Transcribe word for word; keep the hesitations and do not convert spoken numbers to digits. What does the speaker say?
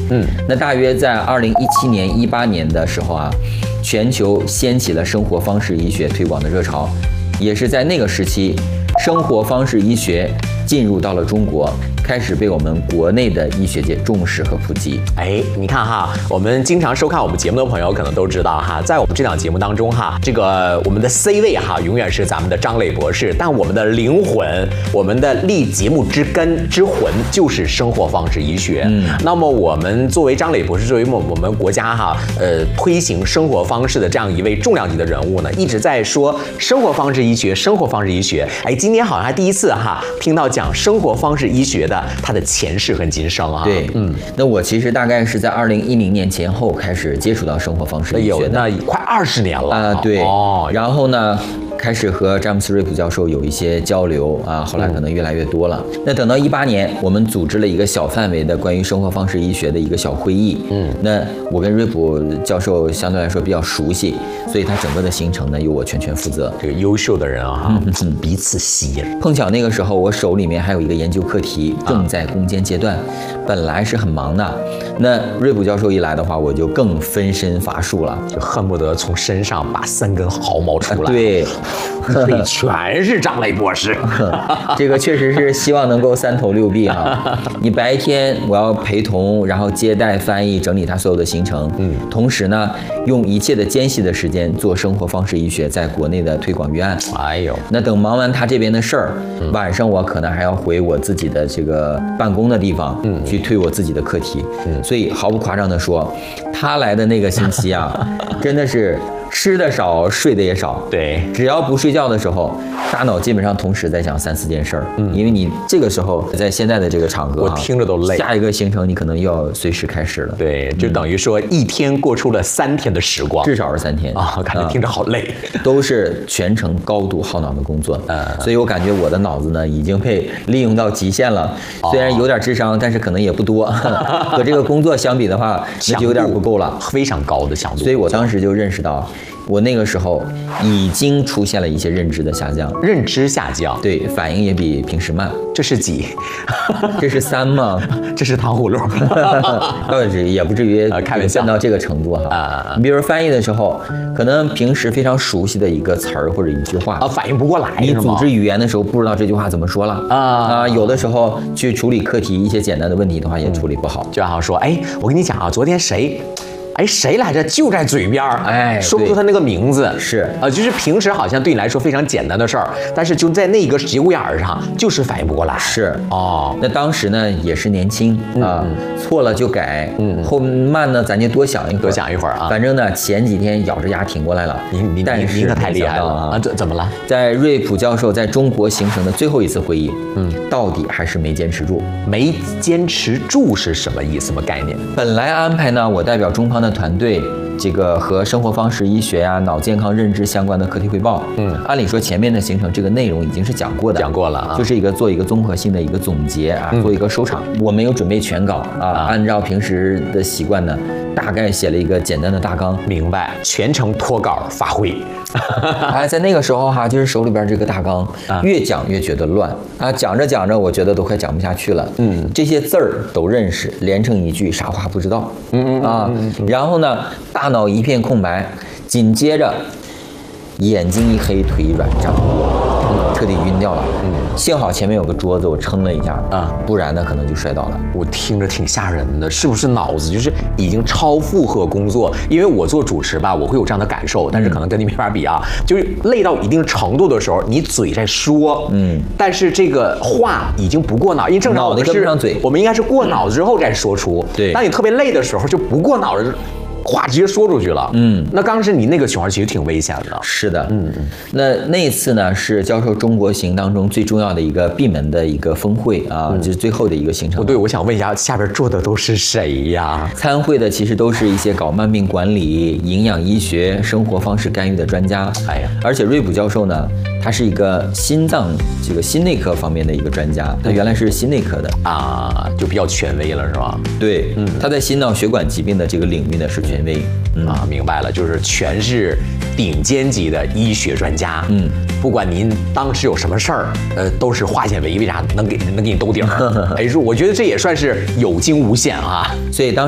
嗯， 那大约在二零一七年、一八年的时候啊，全球掀起了生活方式医学推广的热潮，也是在那个时期，生活方式医学进入到了中国，开始被我们国内的医学界重视和普及。 哎，你看哈，我们经常收看我们节目的朋友可能都知道哈，在我们这档节目当中哈，这个我们的 C 位哈永远是咱们的张磊博士，但我们的灵魂，我们的立节目之根之魂就是生活方式医学。嗯，那么我们作为张磊博士，作为我我们国家哈呃推行生活方式的这样一位重量级的人物呢，一直在说生活方式医学，生活方式医学。哎，今天好像还第一次哈听到讲生活方式医学的它的前世和今生啊。 对，嗯，那我其实大概是在二零一零年前后开始接触到生活方式医学的， 那快二十年了啊、呃。对， 哦， 然后呢，开始和詹姆斯·瑞普教授有一些交流啊，后来可能越来越多了。嗯、那等到一八年，我们组织了一个小范围的关于生活方式医学的一个小会议。嗯，那我跟瑞普教授相对来说比较熟悉，所以他整个的行程呢由我全权负责。 这个优秀的人啊，嗯、彼此吸引。 碰巧那个时候我手里面还有一个研究课题正在攻坚阶段，啊、本来是很忙的。那瑞普教授一来的话，我就更分身乏术了， 就恨不得从身上拔三根毫毛出来。 啊、对。 所以全是张磊博士， 这个确实是希望能够三头六臂啊！你白天我要陪同，然后接待、翻译、整理他所有的行程，嗯，同时呢，用一切的间隙的时间做生活方式医学在国内的推广预案。 哎呦， 那等忙完他这边的事儿，嗯、晚上我可能还要回我自己的这个办公的地方，嗯，去推我自己的课题。嗯，所以毫不夸张的说，他来的那个星期啊，真的是。吃的少，睡的也少。 对， 只要不睡觉的时候，大脑基本上同时在想三四件事儿。嗯，因为你这个时候在现在的这个场合、啊， 我听着都累。 下一个行程你可能又要随时开始了。 对，就等于说一天过出了三天的时光， 至少是三天啊！感觉听着好累， 嗯、都是全程高度耗脑的工作。嗯，所以我感觉我的脑子呢已经被利用到极限了。虽然有点智商，但是可能也不多。和这个工作相比的话，那就有点不够了， 非常高的强度。 所以我当时就认识到。我那个时候已经出现了一些认知的下降， 认知下降， 对，反应也比平时慢。 这是几？ 这是三吗？ 这是糖葫芦， 倒也也不至于开玩笑到这个程度哈。啊，你比如翻译的时候，可能平时非常熟悉的一个词儿或者一句话啊，反应不过来。 你组织语言的时候不知道这句话怎么说了啊啊，有的时候去处理课题一些简单的问题的话也处理不好。 嗯、就好像说，哎，我跟你讲啊，昨天谁？哎，谁来着？就在嘴边儿，哎，说不出他那个名字， 是啊、呃，就是平时好像对你来说非常简单的事儿，但是就在那个节骨眼儿上，就是反应不过来。 是哦， 那当时呢也是年轻啊，嗯、错了就改，嗯，后慢呢咱就多想一会儿， 多想一会儿啊。 反正呢前几天咬着牙挺过来了， 您您但是您可太厉害了啊！怎怎么了？ 在瑞普教授在中国行程的最后一次会议，嗯，到底还是没坚持住。 没坚持住是什么意思？什么概念？ 本来安排呢，我代表中方的团队。这个和生活方式医学呀、啊、脑健康认知相关的课题汇报，嗯，按理说前面的行程这个内容已经是讲过的， 讲过了啊， 就是一个做一个综合性的一个总结啊，嗯、做一个收场。我没有准备全稿啊，啊按照平时的习惯呢，大概写了一个简单的大纲。 明白，全程脱稿发挥。 哎，在那个时候哈、啊，就是手里边这个大纲，啊、越讲越觉得乱啊，讲着讲着，我觉得都快讲不下去了。嗯，这些字儿都认识，连成一句，啥话不知道。嗯嗯啊，然后呢，大脑一片空白，紧接着眼睛一黑，腿一软，胀，彻底晕掉了。嗯，幸好前面有个桌子，我撑了一下啊，不然呢可能就摔倒了。 我听着挺吓人的，是不是脑子就是已经超负荷工作？因为我做主持吧，我会有这样的感受，但是可能跟你没法比啊。就是累到一定程度的时候，你嘴在说，嗯，但是这个话已经不过脑，因为正常我们是，我们应该是过脑子之后再说出。 对， 当你特别累的时候，就不过脑子。话直接说出去了，嗯，那当时你那个情况其实挺危险的。 是的，嗯嗯。那那一次呢，是教授中国行当中最重要的一个闭门的一个峰会啊，嗯、就是最后的一个行程。 对，我想问一下，下边坐的都是谁呀？ 参会的其实都是一些搞慢病管理、营养医学、生活方式干预的专家。哎呀，而且瑞普教授呢，他是一个心脏这个心内科方面的一个专家，他原来是心内科的啊，就比较权威了，是吧？ 对，嗯，他在心脑血管疾病的这个领域呢是权威。 嗯、啊，明白了，就是全是顶尖级的医学专家。嗯，不管您当时有什么事儿，呃，都是化险为夷，为啥能给能给你兜底儿？哎，我觉得这也算是有惊无险啊。 所以当